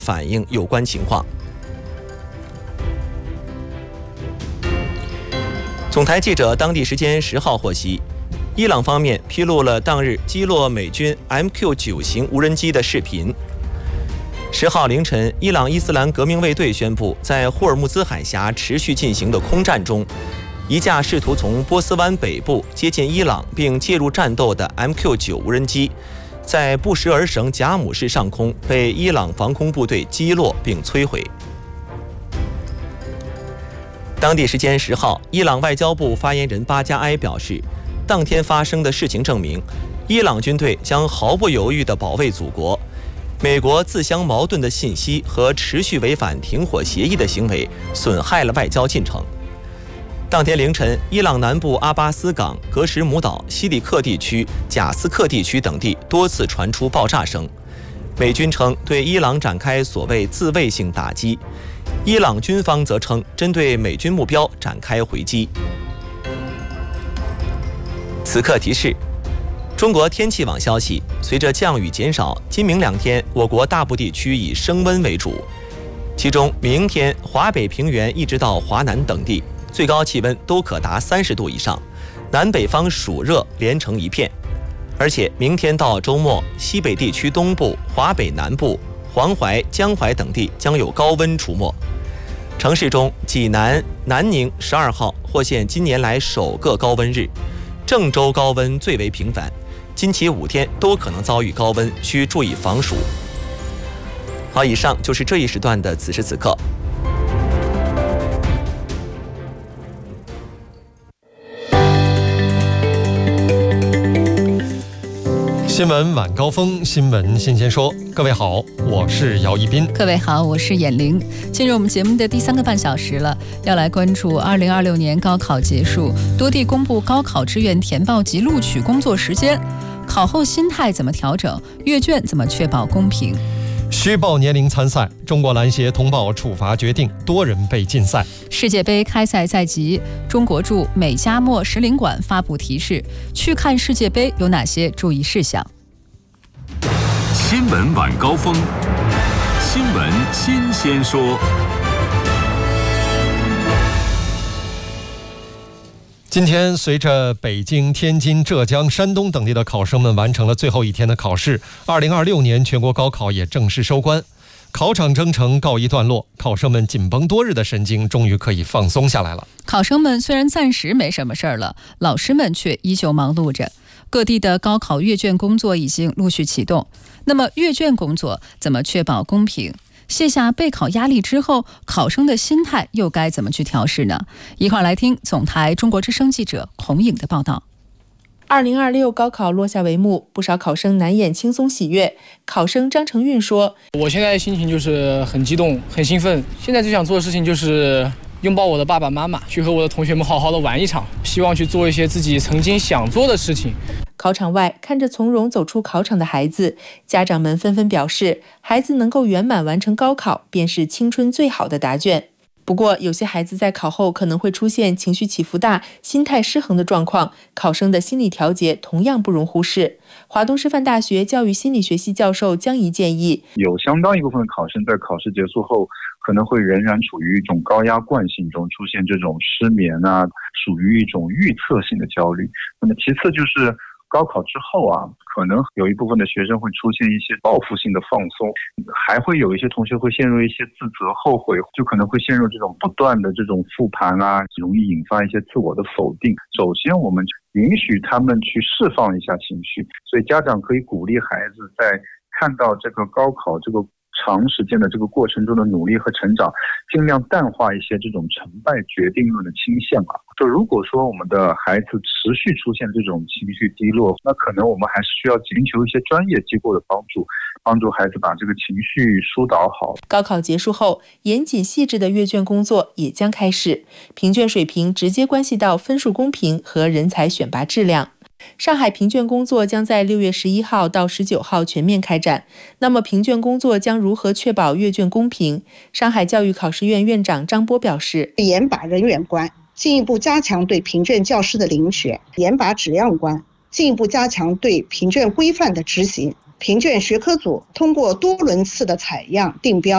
反映有关情况。总台记者当地时间10号获悉，伊朗方面披露了当日击落美军 MQ-9 型无人机的视频。10号凌晨，伊朗伊斯兰革命卫队宣布，在霍尔木兹海峡持续进行的空战中，一架试图从波斯湾北部接近伊朗并介入战斗的 MQ-9 无人机，在布什尔省贾姆市上空被伊朗防空部队击落并摧毁。当地时间10号，伊朗外交部发言人巴加埃表示，当天发生的事情证明，伊朗军队将毫不犹豫地保卫祖国。美国自相矛盾的信息和持续违反停火协议的行为损害了外交进程。当天凌晨，伊朗南部阿巴斯港、格什姆岛、西里克地区、贾斯克地区等地多次传出爆炸声。美军称对伊朗展开所谓自卫性打击，伊朗军方则称针对美军目标展开回击。此刻提示：中国天气网消息，随着降雨减少，今明2天我国大部地区以升温为主，其中明天华北平原一直到华南等地最高气温都可达30度以上，南北方暑热连成一片。而且明天到周末，西北地区东部、华北南部、黄淮、江淮等地将有高温出没。城市中，济南、南宁12号获现今年来首个高温日，郑州高温最为频繁，今起5天都可能遭遇高温，需注意防暑。好，以上就是这一时段的此时此刻。 新闻晚高峰，新闻新鲜说。各位好，我是姚一斌。 各位好，我是闫玲。进入我们节目的第3个半小时了，要来关注2026年高考结束，多地公布高考志愿填报及录取工作时间，考后心态怎么调整？阅卷怎么确保公平？ 虚报年龄参赛，中国篮协通报处罚决定，多人被禁赛。 世界杯开赛在即，中国驻美加墨使领馆发布提示，去看世界杯有哪些注意事项？ 新闻晚高峰，新闻新鲜说。 今天，随着北京、天津、浙江、山东等地的考生们完成了最后一天的考试，2026年全国高考也正式收官，考场征程告一段落，考生们紧绷多日的神经终于可以放松下来了。 考生们虽然暂时没什么事儿了，老师们却依旧忙碌着。各地的高考阅卷工作已经陆续启动。那么，阅卷工作怎么确保公平？卸下备考压力之后，考生的心态又该怎么去调试呢？一块来听总台中国之声记者孔颖的报道。 2026高考落下帷幕，不少考生难掩轻松喜悦。考生张成运说：“ 我现在心情就是很激动、很兴奋。现在最想做的事情就是拥抱我的爸爸妈妈，去和我的同学们好好的玩一场，希望去做一些自己曾经想做的事情。” 考场外，看着从容走出考场的孩子，家长们纷纷表示，孩子能够圆满完成高考，便是青春最好的答卷。不过，有些孩子在考后可能会出现情绪起伏大、心态失衡的状况，考生的心理调节同样不容忽视。华东师范大学教育心理学系教授江怡建议， 有相当一部分的考生在考试结束后，可能会仍然处于一种高压惯性中，出现这种失眠啊，属于一种预测性的焦虑。那么其次就是高考之后啊，可能有一部分的学生会出现一些报复性的放松，还会有一些同学会陷入一些自责、后悔，就可能会陷入这种不断的这种复盘啊，容易引发一些自我的否定。首先，我们允许他们去释放一下情绪，所以家长可以鼓励孩子在看到这个高考这个长时间的这个过程中的努力和成长，尽量淡化一些这种成败决定论的倾向吧。就如果说我们的孩子持续出现这种情绪低落，那可能我们还是需要寻求一些专业机构的帮助，帮助孩子把这个情绪疏导好。 高考结束后，严谨细致的阅卷工作也将开始，评卷水平直接关系到分数公平和人才选拔质量。上海评卷工作将在6月11号到19号全面开展。那么评卷工作将如何确保阅卷公平？上海教育考试院院长张波表示， 严把人员关，进一步加强对评卷教师的遴选；严把质量关，进一步加强对评卷规范的执行。评卷学科组通过多轮次的采样定标，